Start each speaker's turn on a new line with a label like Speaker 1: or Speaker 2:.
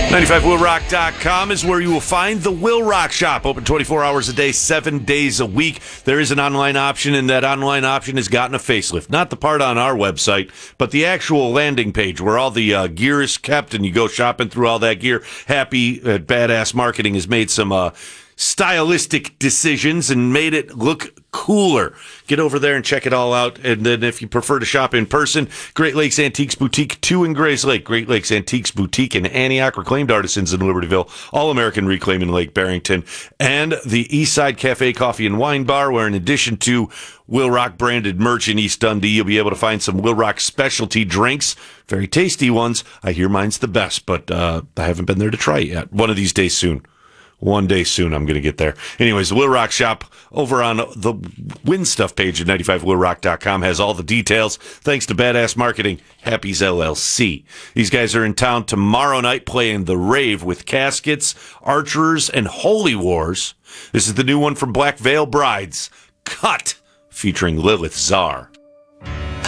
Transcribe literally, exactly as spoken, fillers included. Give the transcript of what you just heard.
Speaker 1: ninety-five will rock dot com is where you will find the Will Rock Shop. Open twenty-four hours a day, seven days a week. There is an online option, and that online option has gotten a facelift. Not the part on our website, but the actual landing page where all the uh, gear is kept, and you go shopping through all that gear. Happy uh, Badass Marketing has made some uh, stylistic decisions and made it look cooler. Get over there and check it all out. And then if you prefer to shop in person, Great Lakes Antiques Boutique two in Grays Lake, Great Lakes Antiques Boutique in Antioch, Reclaimed Artisans in Libertyville, All American Reclaim in Lake Barrington, and the Eastside Cafe Coffee and Wine Bar, where in addition to Will Rock branded merch in East Dundee, you'll be able to find some Will Rock specialty drinks, very tasty ones. I hear mine's the best, but uh, I haven't been there to try it yet. One of these days soon. One day soon, I'm going to get there. Anyways, the Will Rock Shop over on the Win Stuff page at ninety-five will rock dot com has all the details. Thanks to Badass Marketing, Happy's L L C. These guys are in town tomorrow night playing The Rave with Caskets, Archers, and Holy Wars. This is the new one from Black Veil Brides, Cut, featuring Lilith Czar.